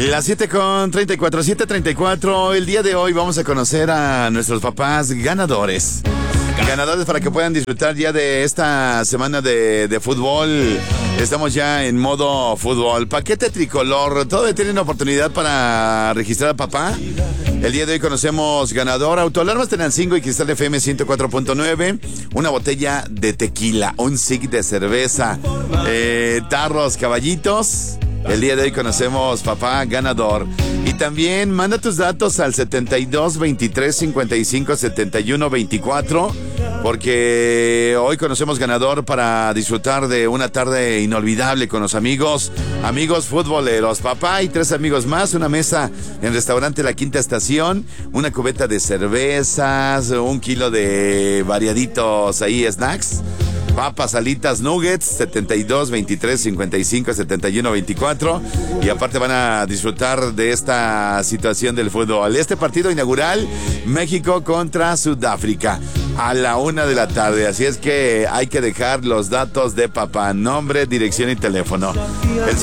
Las 7:34. El día de hoy vamos a conocer a nuestros papás ganadores. Ganadores para que puedan disfrutar ya de esta semana de fútbol. Estamos ya en modo fútbol. Paquete tricolor. Todavía tienen oportunidad para registrar a papá. El día de hoy conocemos ganador. Autoalarmas Tenancingo y Cristal FM 104.9. Una botella de tequila. Un SIG de cerveza. Tarros, caballitos. El día de hoy conocemos papá ganador. Y también manda tus datos al 72 23 55 71 24, porque hoy conocemos ganador para disfrutar de una tarde inolvidable con los amigos futboleros. Papá y 3 amigos más, una mesa en restaurante La Quinta Estación, una cubeta de cervezas, 1 kilo de variaditos ahí snacks. Papas, alitas, nuggets, 72 23 55 71 24. Y aparte van a disfrutar de esta situación del fútbol. Este partido inaugural, México contra Sudáfrica, a la 1 de la tarde. Así es que hay que dejar los datos de papá: nombre, dirección y teléfono. El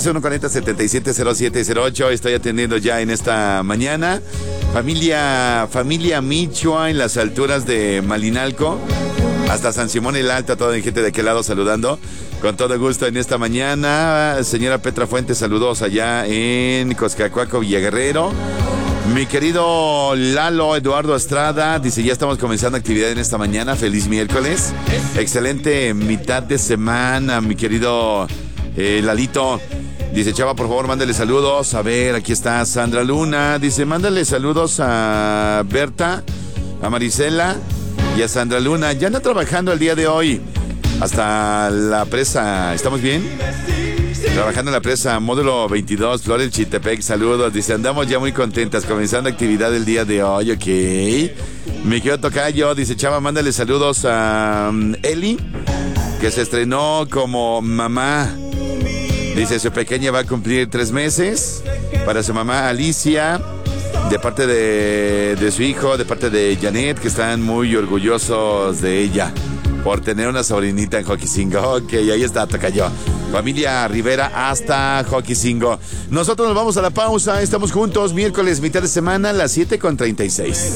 714-140-770708. Estoy atendiendo ya en esta mañana. Familia Michoa, en las alturas de Malinalco, hasta San Simón el Alto, toda la gente de aquel lado saludando con todo gusto en esta mañana. Señora Petra Fuentes, saludos allá en Coscacuaco, Villaguerrero. Mi querido Lalo Eduardo Estrada dice: ya estamos comenzando actividad en esta mañana. Feliz miércoles. Excelente mitad de semana, mi querido Lalito. Dice: Chava, por favor, mándale saludos. A ver, aquí está Sandra Luna. Dice: mándale saludos a Berta, a Marisela y a Sandra Luna. Ya anda trabajando el día de hoy hasta la presa. ¿Estamos bien? Trabajando en la presa Módulo 22, Flores Chitepec. Saludos. Dice: andamos ya muy contentas, comenzando actividad el día de hoy. Ok. Mi querido tocayo dice: Chava, mándale saludos a Eli, que se estrenó como mamá. Dice: su pequeña va a cumplir 3 meses. Para su mamá Alicia, de parte de su hijo, de parte de Janet, que están muy orgullosos de ella por tener una sobrinita en Joquisingo. Ok, ahí está, tocayo. Familia Rivera hasta Joquisingo. Nosotros nos vamos a la pausa. Estamos juntos, miércoles, mitad de semana, las 7:36.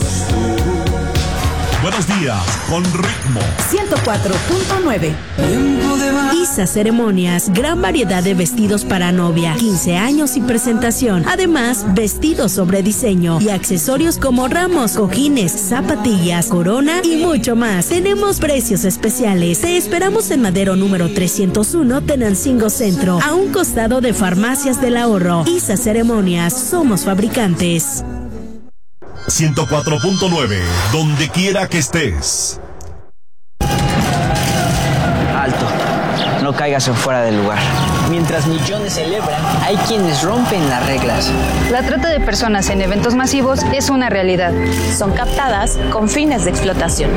Buenos días, con ritmo. 104.9. ISA Ceremonias, gran variedad de vestidos para novia, 15 años y presentación. Además, vestidos sobre diseño y accesorios como ramos, cojines, zapatillas, corona y mucho más. Tenemos precios especiales. Te esperamos en Madero número 301, Tenancingo Centro, a un costado de Farmacias del Ahorro. ISA Ceremonias, somos fabricantes. 104.9, donde quiera que estés. Alto, no caigas en fuera del lugar. Mientras millones celebran, hay quienes rompen las reglas. La trata de personas en eventos masivos es una realidad. Son captadas con fines de explotación.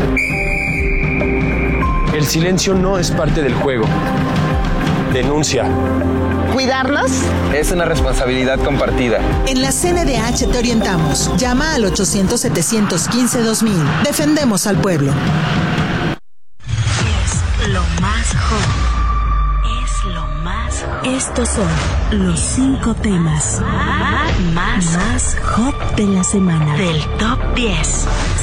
El silencio no es parte del juego. Denuncia. ¿Cuidarlos? Es una responsabilidad compartida. En la CNDH te orientamos. Llama al 800-715-2000. Defendemos al pueblo. Es lo más hot. Es lo más hot. Estos son los 5 temas más hot de la semana. Del Top 10.